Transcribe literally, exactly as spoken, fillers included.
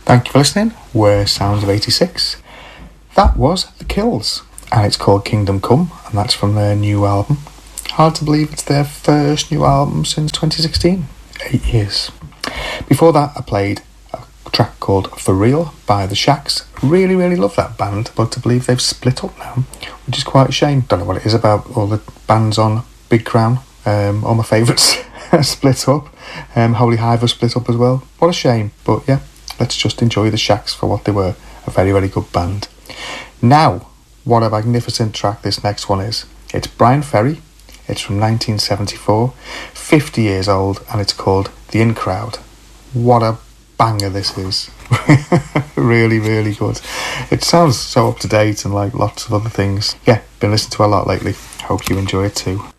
Thank you for listening. We're Sounds of eighty-six. That was The Kills, and it's called Kingdom Come, and that's from their new album. Hard to believe it's their first new album since twenty sixteen. Eight years. Before that, I played a track called For Real by The Shacks. Really, really love that band, but to believe they've split up now, which is quite a shame. Don't know what it is about all the bands on Big Crown. Um, all my favourites split up. Um, Holy Hive have split up as well. What a shame, but yeah. Let's just enjoy the Shacks for what they were, a very, very good band. Now, what a magnificent track this next one is. It's Bryan Ferry, it's from nineteen seventy-four, fifty years old, and it's called The In Crowd. What a banger this is. Really, really good. It sounds so up to date and like lots of other things. Yeah, been listening to a lot lately. Hope you enjoy it too.